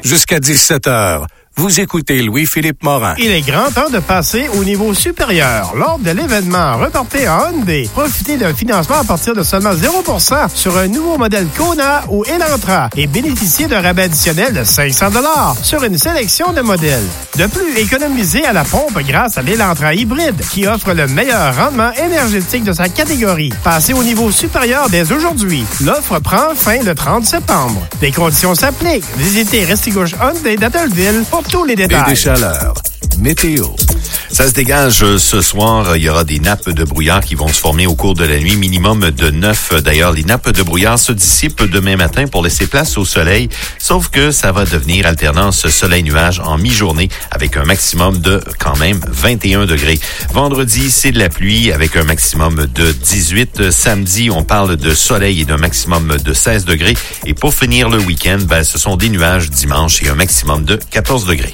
Jusqu'à 17h, vous écoutez Louis-Philippe Morin. Il est grand temps de passer au niveau supérieur. Lors de l'événement Reporté en Hyundai, profitez d'un financement à partir de seulement 0% sur un nouveau modèle Kona ou Elantra et bénéficiez d'un rabais additionnel de 500 $ sur une sélection de modèles. De plus, économisez à la pompe grâce à l'Elantra hybride qui offre le meilleur rendement énergétique de sa catégorie. Passez au niveau supérieur dès aujourd'hui. L'offre prend fin le 30 septembre. Les conditions s'appliquent. Visitez Restigouche Hyundai d'Attelville pour tous les détails. Des chaleurs. Météo. Ça se dégage ce soir. Il y aura des nappes de brouillard qui vont se former au cours de la nuit, minimum de 9. D'ailleurs, les nappes de brouillard se dissipent demain matin pour laisser place au soleil, sauf que ça va devenir alternance soleil-nuage en mi-journée avec un maximum de quand même 21 degrés. Vendredi, c'est de la pluie avec un maximum de 18. Samedi, on parle de soleil et d'un maximum de 16 degrés. Et pour finir le week-end, ce sont des nuages dimanche et un maximum de 14 degrés.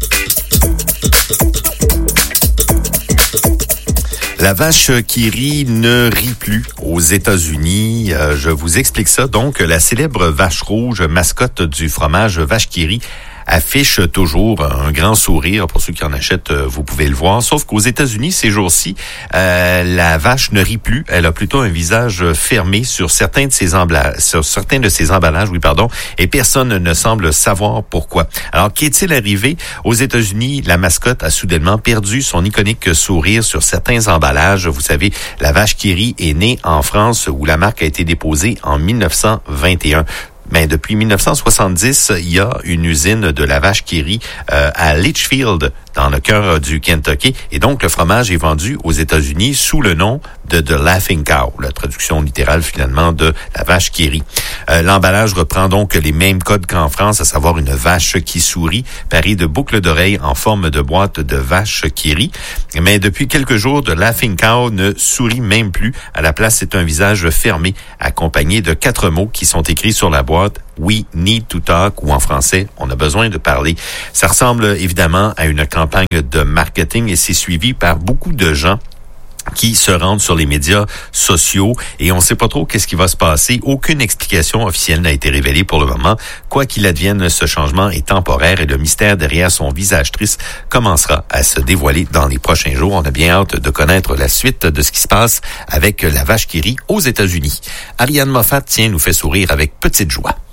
La vache qui rit ne rit plus aux États-Unis. Je vous explique ça. Donc, la célèbre vache rouge, mascotte du fromage Vache qui rit, affiche toujours un grand sourire. Pour ceux qui en achètent, vous pouvez le voir. Sauf qu'aux États-Unis, ces jours-ci, la vache ne rit plus. Elle a plutôt un visage fermé sur certains de ses emballages, et personne ne semble savoir pourquoi. Alors, qu'est-il arrivé? Aux États-Unis, la mascotte a soudainement perdu son iconique sourire sur certains emballages. Vous savez, la vache qui rit est née en France où la marque a été déposée en 1921. Mais depuis 1970, il y a une usine de la vache qui rit à Litchfield, dans le cœur du Kentucky. Et donc, le fromage est vendu aux États-Unis sous le nom de The Laughing Cow, la traduction littérale finalement de la vache qui rit. L'emballage reprend donc les mêmes codes qu'en France, à savoir une vache qui sourit, parée de boucles d'oreilles en forme de boîte de vache qui rit. Mais depuis quelques jours, The Laughing Cow ne sourit même plus. À la place, c'est un visage fermé, accompagné de 4 mots qui sont écrits sur la boîte. We need to talk, ou en français, on a besoin de parler. Ça ressemble évidemment à une campagne de marketing et c'est suivi par beaucoup de gens qui se rendent sur les médias sociaux et on ne sait pas trop qu'est-ce qui va se passer. Aucune explication officielle n'a été révélée pour le moment. Quoi qu'il advienne, ce changement est temporaire et le mystère derrière son visage triste commencera à se dévoiler dans les prochains jours. On a bien hâte de connaître la suite de ce qui se passe avec la vache qui rit aux États-Unis. Ariane Moffat, nous fait sourire avec petite joie.